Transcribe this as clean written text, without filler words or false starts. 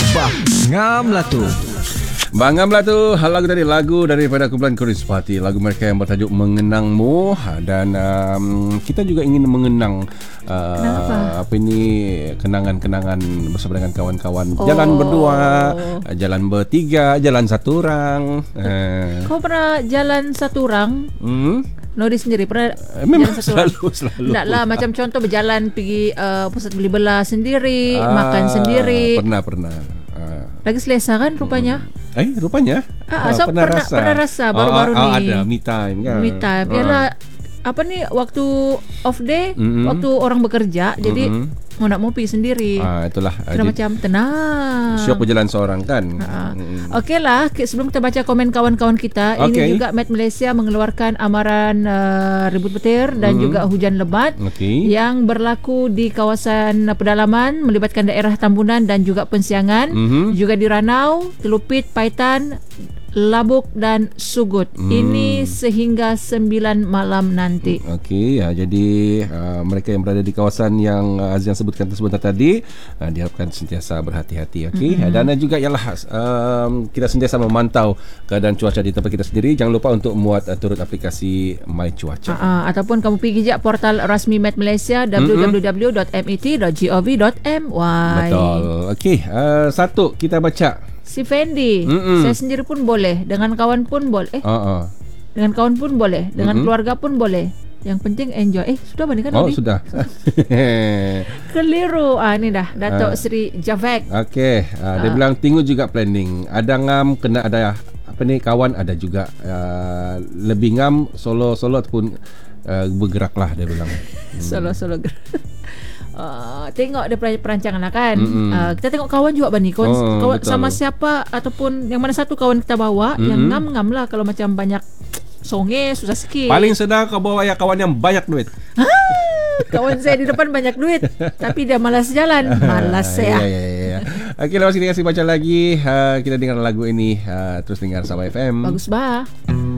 Bah, ngam lah tu. Bangamlah tu lagu tadi, lagu daripada kumpulan Krispati, lagu mereka yang bertajuk Mengenangmu. Dan kita juga ingin mengenang apa ini, kenangan-kenangan bersama dengan kawan-kawan. Jalan berdua, jalan bertiga, jalan satu orang. Kau pernah jalan satu orang? Nori sendiri pernah memang jalan selalu. Tak lah, macam contoh berjalan pergi pusat beli belah sendiri, makan sendiri. Pernah. Lagi selesa kan rupanya? Rupanya. So pernah rasa baru-baru ni. Ada me time kan. Me time. Yalah, apa ni, waktu off day, waktu orang bekerja, jadi mau nak mau pergi sendiri. Itulah. Kira macam tenang. Syok berjalan seorang kan. Okey lah, sebelum kita baca komen kawan-kawan kita, ini juga Met Malaysia mengeluarkan amaran ribut petir dan juga hujan lebat yang berlaku di kawasan pedalaman melibatkan daerah Tambunan dan juga Pensiangan, juga di Ranau, Telupit, Paitan, Labuk dan Sugut. Ini sehingga 9 malam nanti. Okey, jadi mereka yang berada di kawasan yang Azian sebutkan sebentar tadi, diharapkan sentiasa berhati-hati. Okey, dan juga ialah kita sentiasa memantau keadaan cuaca di tempat kita sendiri. Jangan lupa untuk muat turut aplikasi My Cuaca. Ataupun kamu pergi je portal rasmi Met Malaysia, www.met.gov.my. Betul. Okey, satu kita baca. Si Fendi, saya sendiri pun boleh, dengan kawan pun boleh. Dengan kawan pun boleh, dengan keluarga pun boleh. Yang penting enjoy. Sudah bandingkan tadi? Sudah. Keliru. Ini dah Datuk Seri Javek. Okey, dia bilang tinggu juga planning. Ada ngam, kena ada apa ni, kawan ada juga. Lebih ngam solo ataupun bergeraklah, dia bilang. Solo gerak. Tengok dia perancangan lah kan. Kita tengok kawan juga bani, kawan sama siapa ataupun yang mana satu kawan kita bawa, yang ngam-ngam lah. Kalau macam banyak songe susah sikit. Paling sedar kau bawa ya kawan yang banyak duit. Kawan saya di depan banyak duit, tapi dia malas jalan. Malas saya. Ya. Okey, lepas kita kasih baca lagi, kita dengar lagu ini. Terus dengar Sabah FM. Bagus bah.